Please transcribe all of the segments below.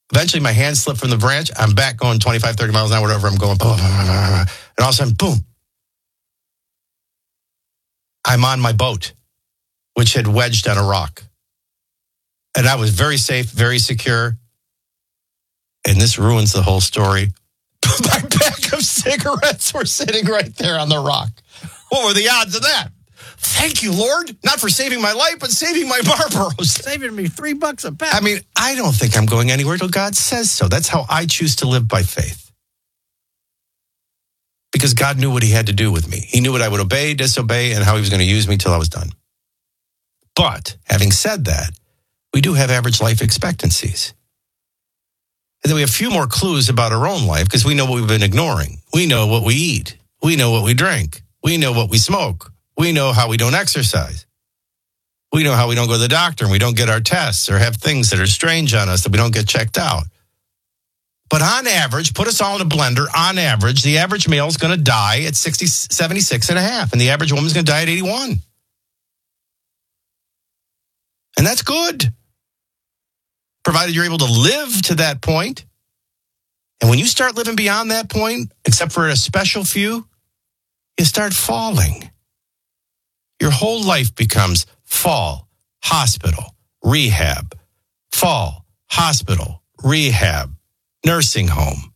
Eventually, my hand slipped from the branch. I'm back going 25, 30 miles an hour, whatever I'm going. And all of a sudden, boom. I'm on my boat, which had wedged on a rock. And I was very safe, very secure. And this ruins the whole story. My pack of cigarettes were sitting right there on the rock. What were the odds of that? Thank you, Lord. Not for saving my life, but saving my Marlboros. Saving me $3 a pack. I mean, I don't think I'm going anywhere till God says so. That's how I choose to live by faith. Because God knew what he had to do with me. He knew what I would obey, disobey, and how he was going to use me till I was done. But having said that, we do have average life expectancies. And then we have a few more clues about our own life because we know what we've been ignoring. We know what we eat. We know what we drink. We know what we smoke. We know how we don't exercise. We know how we don't go to the doctor and we don't get our tests or have things that are strange on us that we don't get checked out. But on average, put us all in a blender, on average, the average male is going to die at 76 and a half, and the average woman is going to die at 81. And that's good, provided you're able to live to that point. And when you start living beyond that point, except for a special few, you start falling. Your whole life becomes fall, hospital, rehab, fall, hospital, rehab, nursing home.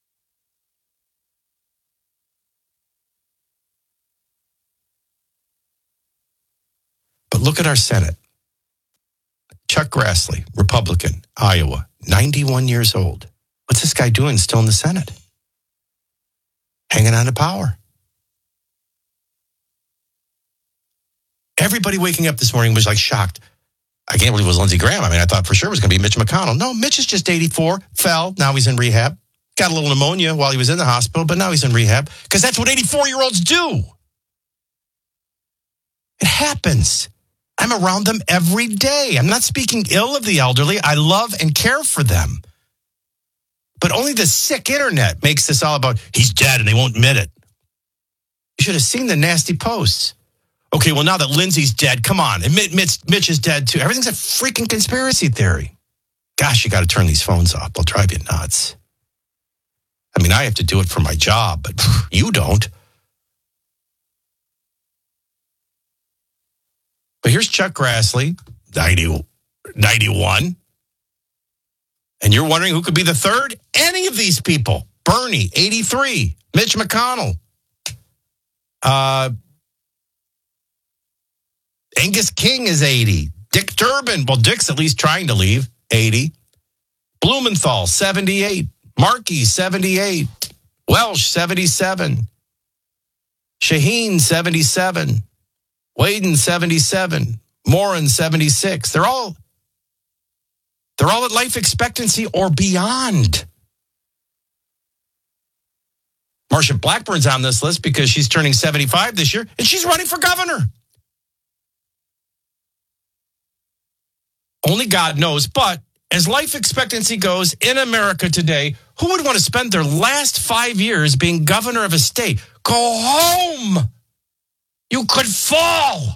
But look at our Senate. Chuck Grassley, Republican, Iowa, 91 years old. What's this guy doing still in the Senate? Hanging on to power. Everybody waking up this morning was like shocked. I can't believe it was Lindsey Graham. I mean, I thought for sure it was going to be Mitch McConnell. No, Mitch is just 84, fell, now he's in rehab. Got a little pneumonia while he was in the hospital, but now he's in rehab because that's what 84-year-olds do. It happens. I'm around them every day. I'm not speaking ill of the elderly. I love and care for them. But only the sick internet makes this all about, he's dead and they won't admit it. You should have seen the nasty posts. Okay, well, now that Lindsey's dead, come on. Admit Mitch is dead, too. Everything's a freaking conspiracy theory. Gosh, you got to turn these phones off. They'll drive you nuts. I mean, I have to do it for my job, but you don't. But here's Chuck Grassley, 91. And you're wondering who could be the third? Any of these people. Bernie, 83. Mitch McConnell. Angus King is 80. Dick Durbin, well, Dick's at least trying to leave, 80. Blumenthal, 78. Markey, 78. Welsh, 77. Shaheen, 77. Waden, 77. Morin, 76. They're all at life expectancy or beyond. Marsha Blackburn's on this list because she's turning 75 this year, and she's running for governor. Only God knows, but as life expectancy goes in America today, who would want to spend their last 5 years being governor of a state? Go home. You could fall.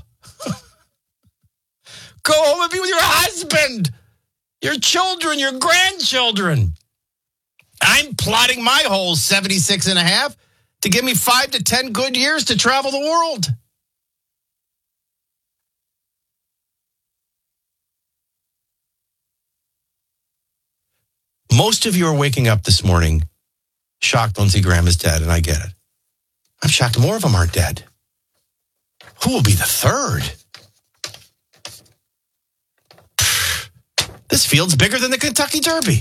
Go home and be with your husband, your children, your grandchildren. I'm plotting my whole 76 and a half to give me 5 to 10 good years to travel the world. Most of you are waking up this morning shocked Lindsey Graham is dead, and I get it. I'm shocked more of them aren't dead. Who will be the third? This field's bigger than the Kentucky Derby.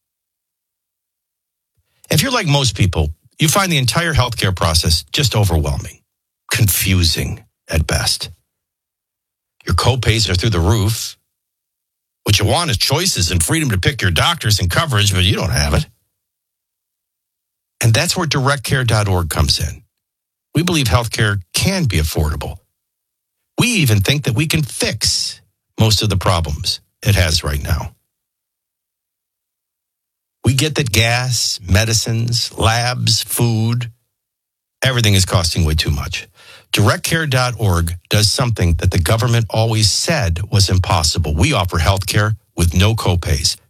If you're like most people, you find the entire healthcare process just overwhelming, confusing at best. Your copays are through the roof. What you want is choices and freedom to pick your doctors and coverage, but you don't have it. And that's where directcare.org comes in. We believe healthcare can be affordable. We even think that we can fix most of the problems it has right now. We get that gas, medicines, labs, food, everything is costing way too much. DirectCare.org does something that the government always said was impossible. We offer health care with no copays.